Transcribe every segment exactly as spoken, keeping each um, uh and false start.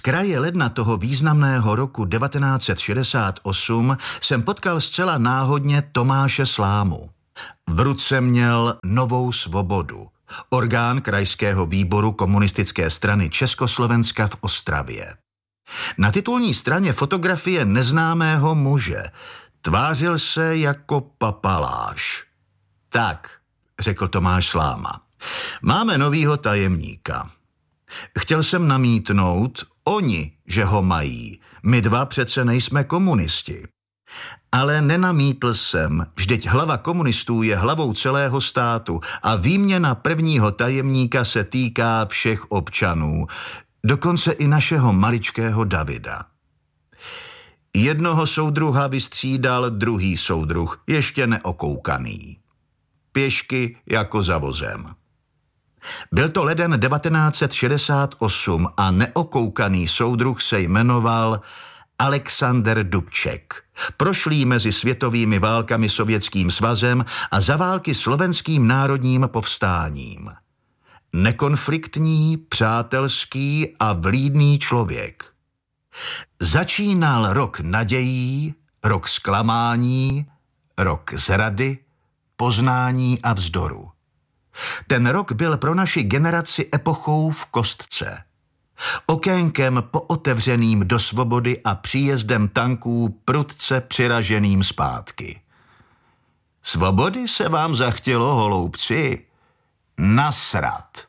kraje ledna toho významného roku devatenáct set šedesát osm jsem potkal zcela náhodně Tomáše Slámu. V ruce měl Novou svobodu, orgán krajského výboru komunistické strany Československa v Ostravě. Na titulní straně fotografie neznámého muže. Tvářil se jako papaláš. Tak, řekl Tomáš Sláma, máme novýho tajemníka. Chtěl jsem namítnout, oni, že ho mají. My dva přece nejsme komunisti. Ale nenamítl jsem, vždyť hlava komunistů je hlavou celého státu a výměna prvního tajemníka se týká všech občanů, dokonce i našeho maličkého Davida. Jednoho soudruha vystřídal druhý soudruh, ještě neokoukaný. Pěšky jako za vozem. Byl to leden devatenáct set šedesát osm a neokoukaný soudruh se jmenoval Alexander Dubček. Prošlý mezi světovými válkami Sovětským svazem a za války Slovenským národním povstáním. Nekonfliktní, přátelský a vlídný člověk. Začínal rok nadějí, rok zklamání, rok zrady, poznání a vzdoru. Ten rok byl pro naši generaci epochou v kostce. Okénkem pootevřeným do svobody a příjezdem tanků prudce přiraženým zpátky. Svobody se vám zachtělo, holoubci? Nasrat.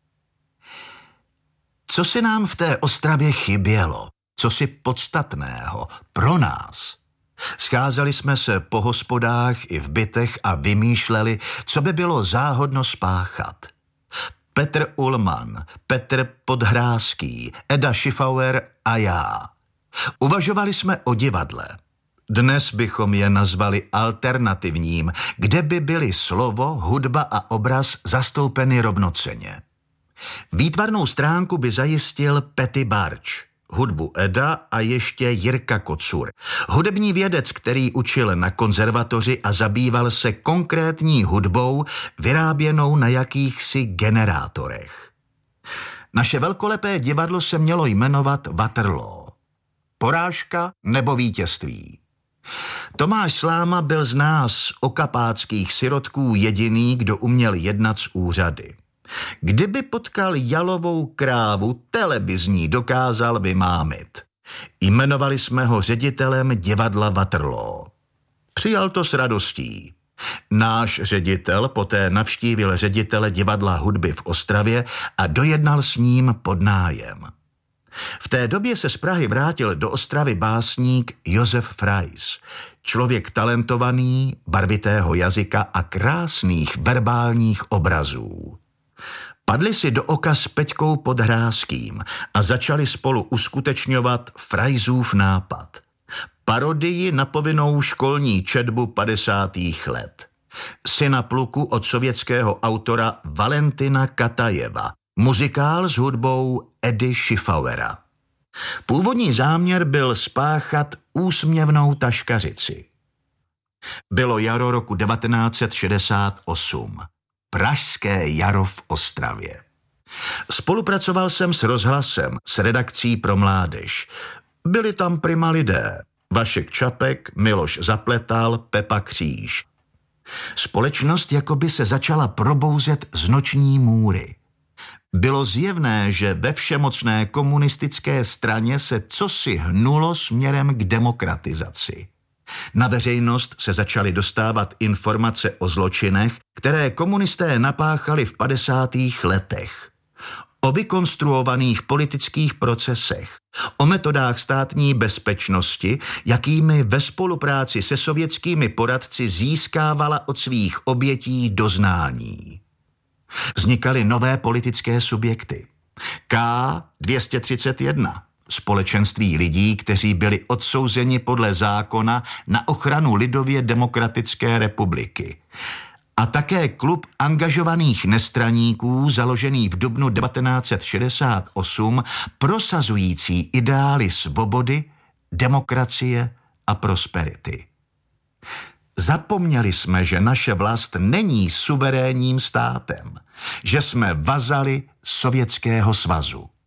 Co si nám v té Ostravě chybělo? Co si podstatného pro nás? Scházeli jsme se po hospodách i v bytech a vymýšleli, co by bylo záhodno spáchat. Petr Ullman, Petr Podhrázký, Eda Schiffauer a já. Uvažovali jsme o divadle. Dnes bychom je nazvali alternativním, kde by byly slovo, hudba a obraz zastoupeny rovnocenně. Výtvarnou stránku by zajistil Petty Barč, hudbu Eda a ještě Jirka Kocur, hudební vědec, který učil na konzervatoři a zabýval se konkrétní hudbou vyráběnou na jakýchsi generátorech. Naše velkolepé divadlo se mělo jmenovat Waterloo. Porážka nebo vítězství. Tomáš Sláma byl z nás, okapáckých sirotků, jediný, kdo uměl jednat s úřady. Kdyby potkal jalovou krávu, televizní dokázal vymámit. Jmenovali jsme ho ředitelem divadla Waterloo. Přijal to s radostí. Náš ředitel poté navštívil ředitele divadla hudby v Ostravě a dojednal s ním podnájem. V té době se z Prahy vrátil do Ostravy básník Josef Frais, člověk talentovaný, barvitého jazyka a krásných verbálních obrazů. Padli si do oka s Peťkou Podhrázkým a začali spolu uskutečňovat Fraisův nápad. Parodii na povinnou školní četbu padesátých let. Syna pluku od sovětského autora Valentina Katajeva. Muzikál s hudbou Edy Schiffauera. Původní záměr byl spáchat úsměvnou taškařici. Bylo jaro roku devatenáct set šedesát osm. Pražské jaro v Ostravě. Spolupracoval jsem s rozhlasem, s redakcí pro mládež. Byli tam prima lidé. Vašek Čapek, Miloš Zapletal, Pepa Kříž. Společnost jakoby se začala probouzet z noční můry. Bylo zjevné, že ve všemocné komunistické straně se cosi hnulo směrem k demokratizaci. Na veřejnost se začaly dostávat informace o zločinech, které komunisté napáchali v padesátých letech. O vykonstruovaných politických procesech, o metodách státní bezpečnosti, jakými ve spolupráci se sovětskými poradci získávala od svých obětí doznání. Vznikaly nové politické subjekty. K dvě stě třicet jedna. Společenství lidí, kteří byli odsouzeni podle zákona na ochranu lidově demokratické republiky. A také klub angažovaných nestraníků, založený v dubnu devatenáct set šedesát osm, prosazující ideály svobody, demokracie a prosperity. Zapomněli jsme, že naše vlast není suverénním státem, že jsme vazali Sovětského svazu.